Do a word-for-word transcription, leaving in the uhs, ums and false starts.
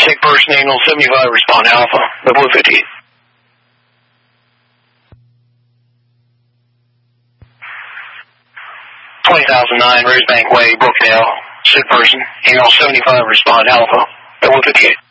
Sick person, Angle seventy-five, respond Alpha, the Blue fifty-eight. twenty thousand nine, Rosebank Way, Brookdale. Sick person, Angle seventy-five, respond Alpha, the Blue fifty-eight.